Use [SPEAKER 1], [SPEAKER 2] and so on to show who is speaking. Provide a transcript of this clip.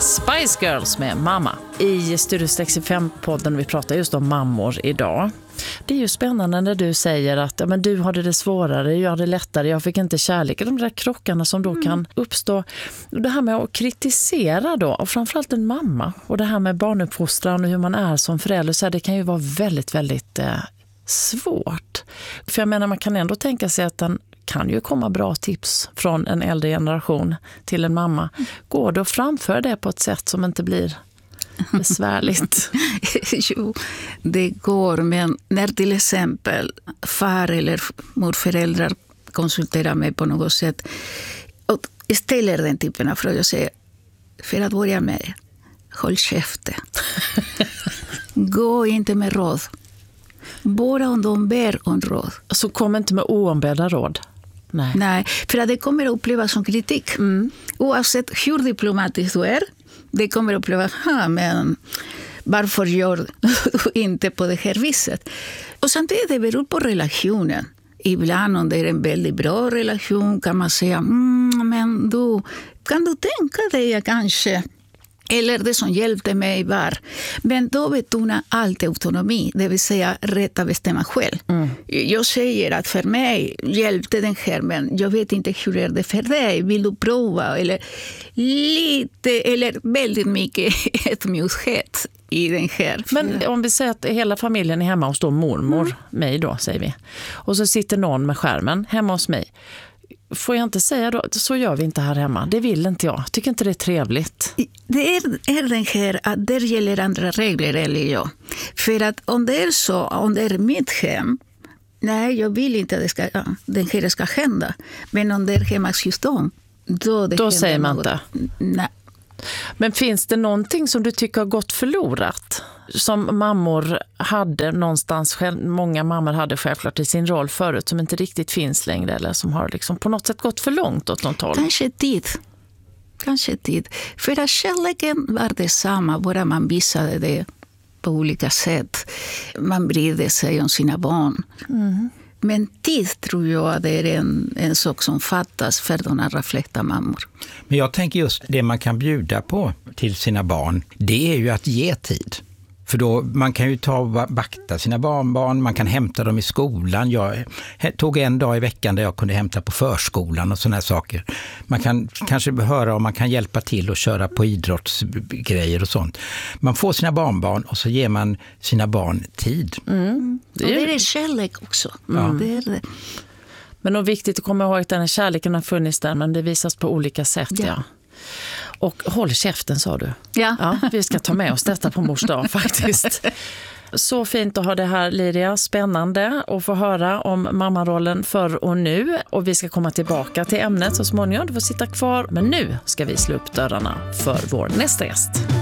[SPEAKER 1] Spice Girls med Mamma. I Studio 65-podden vi pratar just om mammor idag. Det är ju spännande när du säger att ja, men du hade det svårare, jag hade det lättare, jag fick inte kärlek. De där krockarna som då kan uppstå. Det här med att kritisera då, och framförallt en mamma. Och det här med barnuppfostran och hur man är som förälder, så här, det kan ju vara väldigt, väldigt svårt. För jag menar, man kan ändå tänka sig att den kan ju komma bra tips från en äldre generation till en mamma. Går det att framföra det på ett sätt som inte blir besvärligt?
[SPEAKER 2] Jo, det går, men när till exempel far eller morföräldrar konsulterar mig på något sätt och ställer den typen av frågor och säger, för att börja med, håll käften. Gå inte med råd. Bara om de ber om råd.
[SPEAKER 1] Så kom inte med oombedda råd?
[SPEAKER 2] Nej, för att det kommer att upplevas som kritik. Oavsett hur diplomatisk du är, det kommer att upplevas, men varför gör du inte på det här viset? Och samtidigt det beror på relationen. Ibland om det är en väldigt bra relation kan man säga, men du, kan du tänka dig kanske... Eller det som hjälpte mig var. Men då betonar allt autonomi, det vill säga rätt att bestämma själv. Jag säger att för mig hjälpte den här, men jag vet inte hur är det för dig. Vill du prova? Eller lite, eller väldigt mycket ödmjukhet i den här.
[SPEAKER 1] Men om vi säger att hela familjen är hemma hos då mormor, mig då säger vi. Och så sitter någon med skärmen hemma hos mig. Får jag inte säga då, så gör vi inte här hemma. Det vill inte jag. Tycker inte det är trevligt.
[SPEAKER 2] Det är den här att där gäller andra regler, eller jag. För att om det är så, om det är mitt hem, nej, jag vill inte att den här ska hända. Men om det är hemma hos dem, då
[SPEAKER 1] säger man
[SPEAKER 2] något.
[SPEAKER 1] inte.
[SPEAKER 2] Nej.
[SPEAKER 1] Men finns det någonting som du tycker har gått förlorat? Som mammor hade någonstans, många mammor hade självklart i sin roll förut, som inte riktigt finns längre, eller som har liksom på något sätt gått för långt åt något håll?
[SPEAKER 2] Kanske tid. För att kärleken var detsamma, bara man visade det på olika sätt. Man brydde sig om sina barn. Men tid tror jag att det är en sak som fattas för de allra flesta mammor.
[SPEAKER 3] Men jag tänker just det man kan bjuda på till sina barn, det är ju att ge tid. För då, man kan ju ta och vakta sina barnbarn, man kan hämta dem i skolan. Jag tog en dag i veckan där jag kunde hämta på förskolan och såna här saker. Man kan kanske höra om man kan hjälpa till och köra på idrottsgrejer och sånt. Man får sina barnbarn och så ger man sina barn tid.
[SPEAKER 2] Det är kärlek också. Det är det.
[SPEAKER 1] Men det är viktigt att komma ihåg att den här kärleken har funnits där, men det visas på olika sätt. Ja. Och håll käften, sa du. Ja, vi ska ta med oss detta på mors dag faktiskt. Så fint att ha det här, Liria. Spännande att få höra om mammarollen förr och nu. Och vi ska komma tillbaka till ämnet så småningom. Du får sitta kvar. Men nu ska vi slå upp dörrarna för vår nästa gäst.